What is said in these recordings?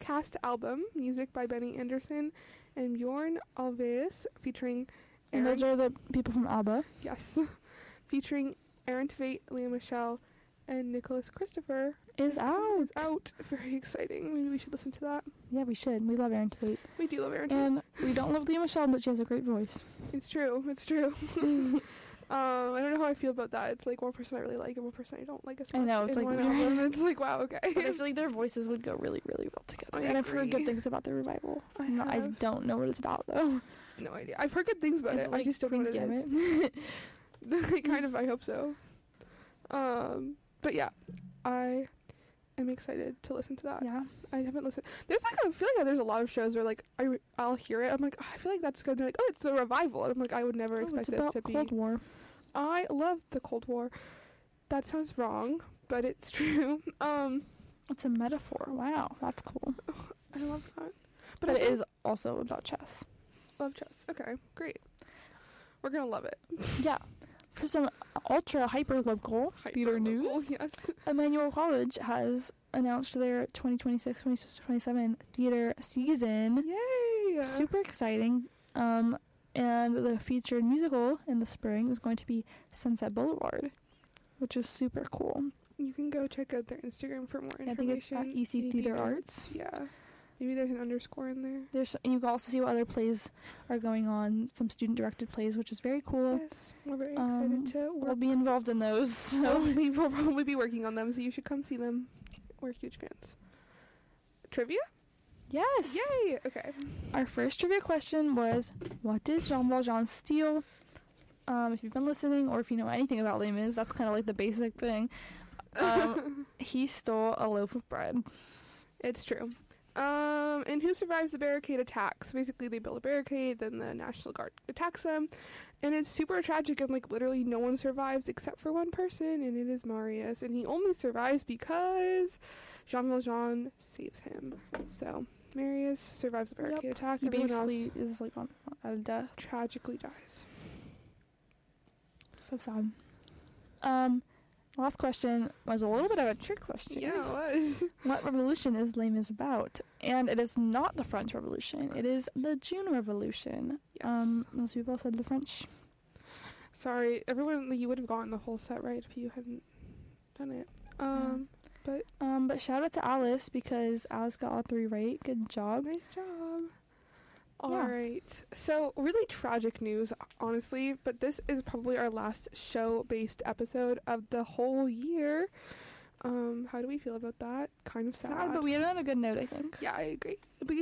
cast album, music by Benny Andersson and Bjorn Ulvaeus, featuring And those are the people from ABBA. Yes. Featuring Aaron Tveit, Leah Michelle, and Nicholas Christopher Is out. Is out. Very exciting. Maybe we should listen to that. Yeah, we should. We love Aaron Tveit. We do love Aaron Tveit. And we don't love Leah Michelle, but she has a great voice. It's true. It's true. I don't know how I feel about that. It's like one person I really like and one person I don't like as much. I know, it's in like one weird. album. It's like, wow, okay. But I feel like their voices would go really, really well together. I And I've heard agree. good things about the revival. I I have. don't know what it's about, though. No idea. I've heard good things about Is it. it like I just don't know Queen's what it Gambit? is. Kind of, I hope so. But yeah, I am excited to listen to that. Yeah. I haven't listened. There's like, I feel like there's a lot of shows where like I'll hear it. I'm like, oh, I feel like that's good. They're like, oh, it's a revival. And I'm like, I would never expect it's this about to be. Cold War. I love the Cold War. That sounds wrong, but it's true. It's a metaphor. Wow, that's cool. I love that. But I it think- is also about chess. Love chess. Okay, great. We're gonna love it. Yeah. For some ultra hyper local theater Hyper-local, news, Yes. Emmanuel College has announced their 2026-2027 theater season. Yay! Super exciting. And the featured musical in the spring is going to be Sunset Boulevard, which is super cool. You can go check out their Instagram for more information. I think it's at EC Theater Arts. Yeah. Maybe there's an underscore in there. You can also see what other plays are going on, some student-directed plays, which is very cool. Yes, we're very excited to We'll work. be involved in those. So. We'll probably be working on them, so you should come see them. We're huge fans. Trivia? Yes. Yay! Okay. Our first trivia question was, what did Jean Valjean steal? If you've been listening, or if you know anything about Les Mis, that's kind of like the basic thing. He stole a loaf of bread. It's true. And who survives the barricade attacks? Basically, they build a barricade, then the National Guard attacks them, and it's super tragic, and like literally no one survives except for one person, and it is Marius, and he only survives because Jean Valjean saves him. So Marius survives the barricade attack. He Everyone else basically is like on out of death. tragically dies. So sad. Last question was a little bit of a trick question. Yeah, it was. What revolution is Les Mis about? And it is not the French Revolution. It is the June Revolution. Yes. Most people said the French. Sorry, everyone. You would have gotten the whole set right if you hadn't done it. But shout out to Alice, because Alice got all three right. Good job. Nice job. All Yeah. right. So, really tragic news, honestly, but this is probably our last show-based episode of the whole year. How do we feel about that? Kind of sad. But we ended on a good note, I think. Yeah, I agree. We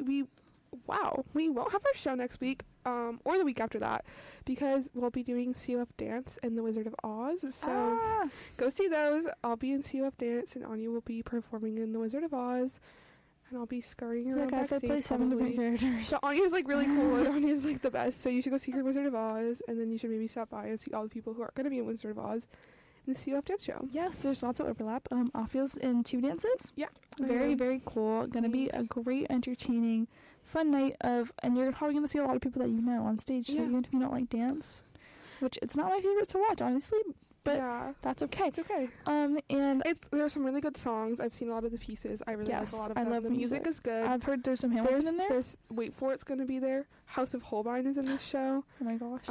won't have our show next week, or the week after that, because we'll be doing COF Dance and The Wizard of Oz. So go see those. I'll be in COF Dance, and Anya will be performing in The Wizard of Oz, and I'll be scurrying around Like I said, backstage. play 7 different probably. characters. So Anya's like really cool, and Anya's like the best. So you should go see her Wizard of Oz, and then you should maybe stop by and see all the people who are going to be in Wizard of Oz in the COF Dance show. Yes, there's lots of overlap. Ophia's in 2 dances. Yeah. Very, very cool. Gonna be a Nice. great, entertaining, fun night of, and you're probably gonna see a lot of people that you know on stage. So Yeah. even if you don't like dance, which it's not my favorite to watch, honestly, but yeah, that's okay. it's okay. And There are some really good songs. I've seen a lot of the pieces. I really like Yes, a lot of I them. love the music music. is good. I've heard there's some Hamilton in there. There's Wait for It's going to be there. House of Holbein is in this show. Oh my gosh.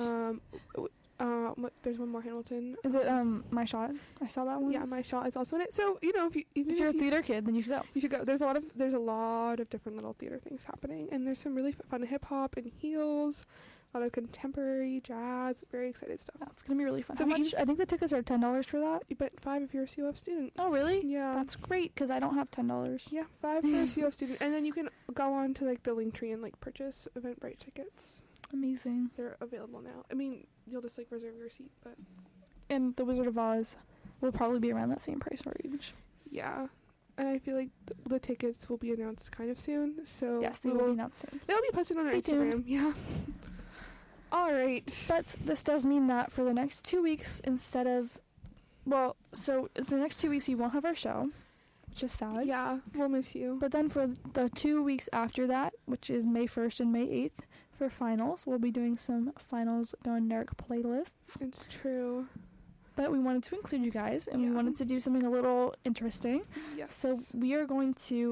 There's one more Hamilton. Is it My Shot? I saw that one. Yeah, My Shot is also in it. So If you're a theater kid, then you should go. you should go. There's a lot of different little theater things happening, and there's some really fun hip hop and heels, a lot of contemporary jazz. Very excited stuff. Yeah, it's gonna be really fun. So How if you- much? I think the tickets are $10 for that. But 5 if you're a COF student. Oh really? Yeah. That's great, because I don't have $10. Yeah, 5 for a COF student, and then you can go on to like the Linktree and like purchase Eventbrite tickets. Amazing. They're available now. I mean, you'll just like reserve your seat, but And The Wizard of Oz will probably be around that same price range. yeah. And I feel like the tickets will be announced kind of soon. So Yes, they will be announced soon. They'll be posted on our Stay Instagram. tuned. Yeah. All right. But this does mean that for the next 2 weeks, instead of, for the next 2 weeks, you won't have our show, which is sad. Yeah, we'll miss you. But then for the 2 weeks after that, which is May 1st and May 8th, for finals, we'll be doing some finals Going Dark playlists. It's true. But we wanted to include you guys, and we Yeah. wanted to do something a little interesting. Yes. So we are going to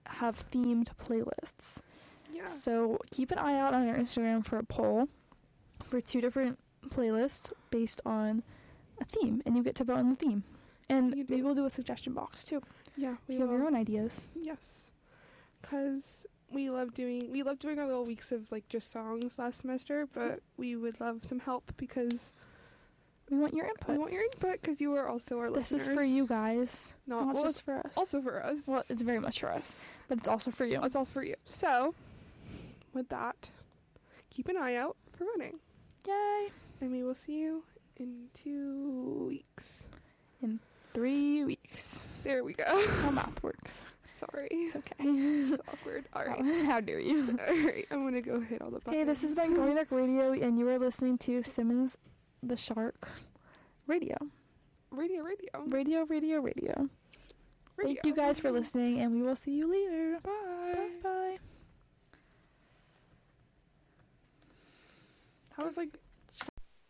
have themed playlists. Yeah. So keep an eye out on our Instagram for a poll for 2 different playlists based on a theme, and you get to vote on the theme. And You do. maybe we'll do a suggestion box too. Yeah, If we you have will. your own ideas. Yes. Because we love doing our little weeks of like just songs last semester, but we would love some help because We want your we input. want your input because you are also our This listeners. is for you guys, Not not well, just for us. also for us. Well, it's very much for us, but it's also for you. It's all for you. So, with that, keep an eye out for running. Yay! And we will see you in 2 weeks. 3 weeks. There we go. How math works. Sorry. It's okay. It's awkward. All right. How dare you? All right. I'm going to go hit all the buttons. Hey, this has been Going Dark Radio, and you are listening to Simmons the Shark Radio. Radio. Radio. Thank you guys for listening, and we will see you later. Bye. Bye. That was like